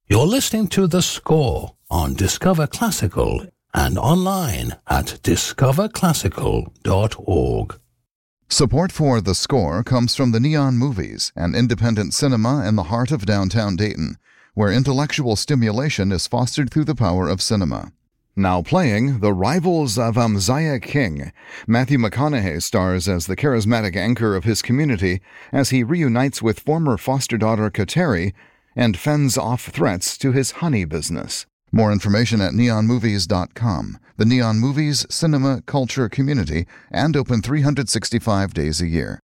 You're listening to The Score on Discover Classical and online at discoverclassical.org. Support for The Score comes from the Neon Movies, an independent cinema in the heart of downtown Dayton, where intellectual stimulation is fostered through the power of cinema. Now playing The Rivals of Amziah King, Matthew McConaughey stars as the charismatic anchor of his community as he reunites with former foster daughter Kateri and fends off threats to his honey business. More information at neonmovies.com, the Neon Movies cinema culture community, and open 365 days a year.